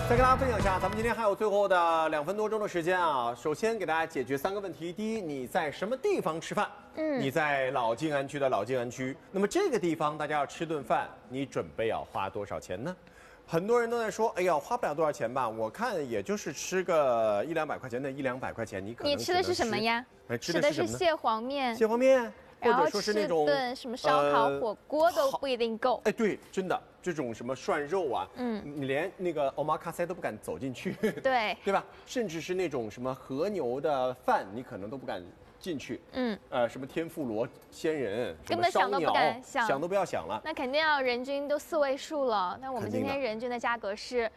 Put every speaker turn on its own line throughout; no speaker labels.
再跟大家分享一下，咱们今天还有最后的2分多钟的时间啊。首先给大家解决3个问题。第一，你在什么地方吃饭？你在老静安区的老静安区。那么这个地方大家要吃顿饭，你准备要花多少钱呢？很多人都在说，哎呀，花不了多少钱吧？我看也就是吃个100-200块钱的100-200块钱，你可能
你吃的是什么呀？吃的是蟹黄面。
蟹黄面。或者说是那种
顿什么烧烤、火锅都不一定够。
哎，对，真的这种什么涮肉啊，你连那个 omakase 都不敢走进去，
对，
对吧？甚至是那种什么和牛的饭，你可能都不敢进去。什么天妇罗仙人，
根本想都不敢
想都不要想了。
那肯定要人均都4位数了。那我们今天人均的价格是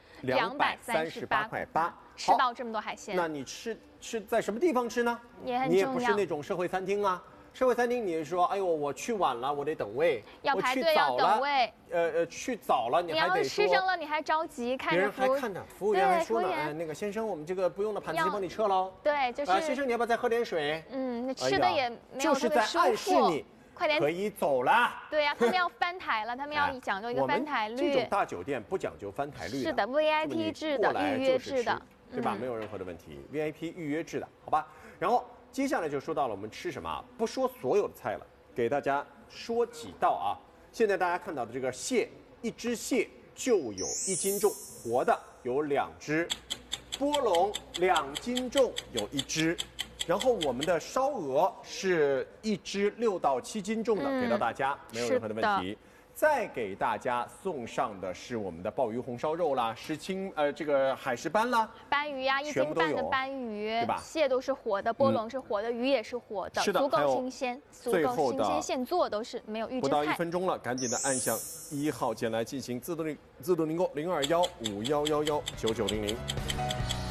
238块8，吃到这么多海鲜。
那你吃在什么地方吃呢？
也很重要。
你也不是那种社会餐厅啊。社会餐厅，你说，哎呦，我去晚了，我得等位，
要排队，要等位。
去早了，你还得说。
吃生了，你还着急，看着
服务员还说呢，哎，那个先生，我们这个不用的盘子帮你撤喽。
对，就是。
先生，你要不要再喝点水？
那吃的也没有特别舒服。
就是在暗示你，
快点，
可以走了。
对呀，他们要翻台了，他们要讲究一个翻台率。
这种大酒店不讲究翻台率的。
是的 ，VIP 制的，预约制的，
对吧？没有任何的问题 ，VIP 预约制的，好吧？然后。接下来就说到了我们吃什么啊？不说所有的菜了，给大家说几道啊。现在大家看到的这个蟹，1只蟹就有1斤重，活的有2只，波龙2斤重有1只，然后我们的烧鹅是1只6到7斤重的，给到大家没有任何的问题。再给大家送上的是我们的鲍鱼红烧肉啦，这个海石斑啦，
斑鱼呀，1斤半的斑鱼，对吧？蟹都是活的，波龙是活的，鱼也是活的，足够新鲜，足够新鲜，现做都是没有预制菜。
不到1分钟了，赶紧的按向1号键来进行自动订购，021511199900。